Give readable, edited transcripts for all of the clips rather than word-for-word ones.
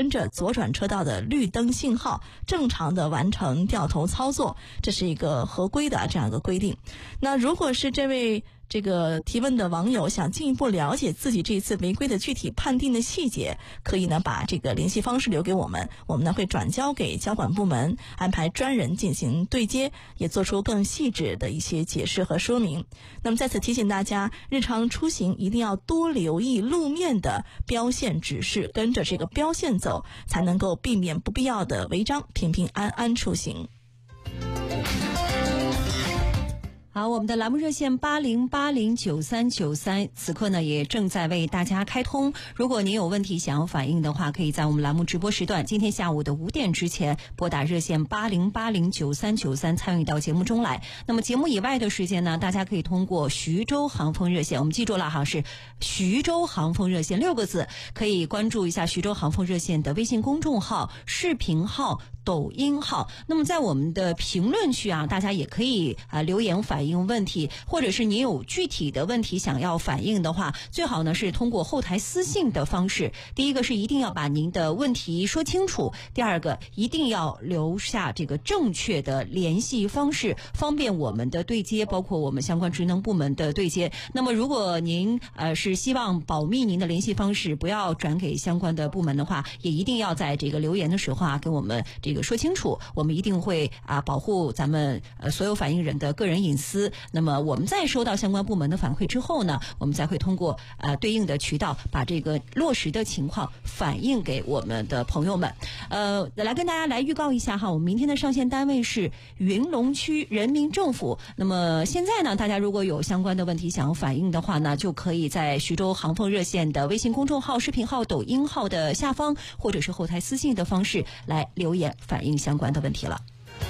跟着左转车道的绿灯信号正常的完成掉头操作，这是一个合规的这样一个规定。那如果是这位这个提问的网友想进一步了解自己这次违规的具体判定的细节，可以呢把这个联系方式留给我们，我们呢会转交给交管部门，安排专人进行对接，也做出更细致的一些解释和说明。那么在此提醒大家，日常出行一定要多留意路面的标线指示，跟着这个标线走，才能够避免不必要的违章，平平安安出行。 好，我们的栏目热线80809393，此刻呢也正在为大家开通。如果您有问题想要反映的话，可以在我们栏目直播时段，今天下午的5点之前拨打热线80809393参与到节目中来。那么节目以外的时间呢，大家可以通过徐州航风热线，我们记住了哈，是徐州航风热线6个字，可以关注一下徐州航风热线的微信公众号、视频号、抖音号。那么在我们的评论区啊，大家也可以留言反映问题，或者是您有具体的问题想要反映的话，最好呢是通过后台私信的方式。第一个是一定要把您的问题说清楚，第二个一定要留下这个正确的联系方式，方便我们的对接，包括我们相关职能部门的对接。那么如果您是希望保密您的联系方式，不要转给相关的部门的话，也一定要在这个留言的时候跟我们这个说清楚，我们一定会保护咱们所有反映人的个人隐私。那么我们在收到相关部门的反馈之后呢，我们才会通过对应的渠道把这个落实的情况反映给我们的朋友们。来跟大家来预告一下哈，我们明天的上线单位是云龙区人民政府。那么现在呢，大家如果有相关的问题想要反映的话呢，就可以在徐州航风热线的微信公众号、视频号、抖音号的下方，或者是后台私信的方式来留言反映相关的问题了。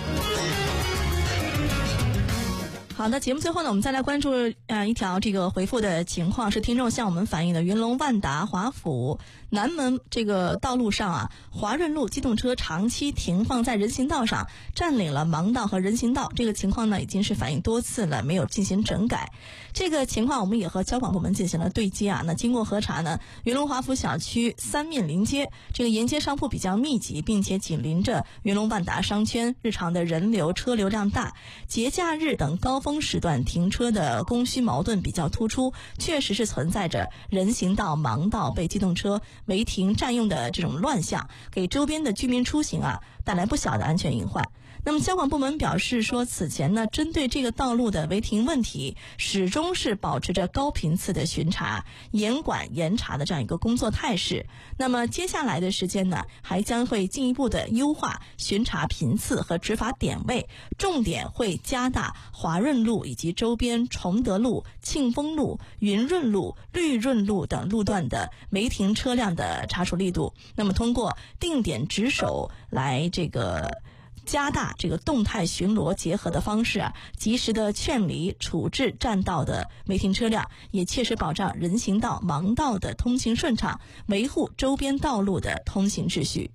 好的，节目最后呢，我们再来关注一条这个回复的情况，是听众向我们反映的云龙万达华府南门这个道路上华润路机动车长期停放在人行道上，占领了盲道和人行道，这个情况呢已经是反映多次了，没有进行整改。这个情况我们也和交管部门进行了对接那经过核查呢，云龙华府小区三面临街，这个沿街商铺比较密集，并且紧邻着云龙万达商圈，日常的人流车流量大，节假日等高峰时段停车的供需矛盾比较突出，确实是存在着人行道、盲道被机动车违停占用的这种乱象，给周边的居民出行带来不小的安全隐患。那么交管部门表示说，此前呢，针对这个道路的违停问题，始终是保持着高频次的巡查、严管严查的这样一个工作态势。那么接下来的时间呢，还将会进一步的优化巡查频次和执法点位，重点会加大华润路以及周边崇德路、庆丰路、云润路、绿润路等路段的违停车辆的查处力度。那么通过定点值守来这个加大这个动态巡逻结合的方式及时的劝离处置占道的违停车辆，也切实保障人行道、盲道的通行顺畅，维护周边道路的通行秩序。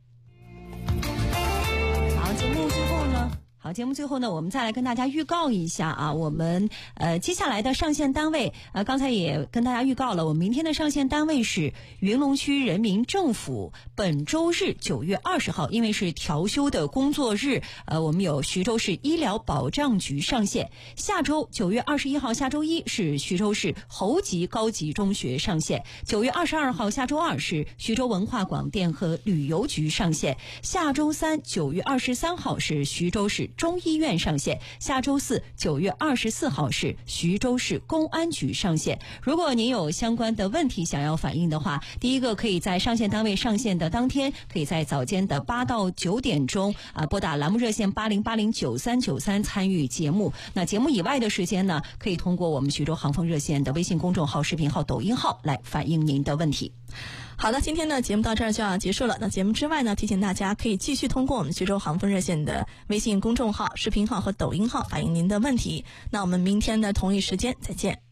节目最后呢，我们再来跟大家预告一下我们接下来的上线单位刚才也跟大家预告了，我们明天的上线单位是云龙区人民政府。本周日9月20号，因为是调休的工作日，我们有徐州市医疗保障局上线。下周9月21号下周一是徐州市侯集高级中学上线。9月22号下周二是徐州文化广电和旅游局上线。下周三9月23号是徐州市中医院上线。下周四9月24号是徐州市公安局上线。如果您有相关的问题想要反映的话，第一个可以在上线单位上线的当天，可以在早间的8到9点钟拨打栏目热线80809393参与节目。那节目以外的时间呢，可以通过我们徐州航风热线的微信公众号、视频号、抖音号来反映您的问题。 好的，今天的节目到这儿就要结束了。那节目之外呢，提醒大家可以继续通过我们徐州航风热线的微信公众号、视频号和抖音号反映您的问题。那我们明天的同一时间再见。